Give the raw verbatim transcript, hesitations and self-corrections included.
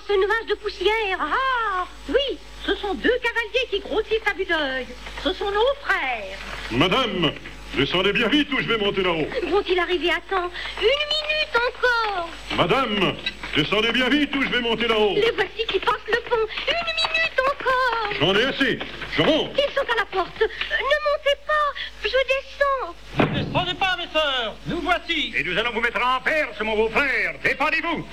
ce nuage de poussière? Ah, oui, ce sont deux cavaliers qui grossissent à vue d'œil. Ce sont nos frères. Madame, descendez bien vite ou je vais monter là-haut. Vont-ils arriver à temps? Une minute encore. Madame, descendez bien vite ou je vais monter là-haut. Les voici qui passent le pont. Une minute encore. J'en ai assez. Je monte. Ils sont à la porte. Ne montez pas. Je descends. Ne descendez pas, mes sœurs. Nous voici. Et nous allons vous mettre en perce, mon beau-frère. Défendez-vous.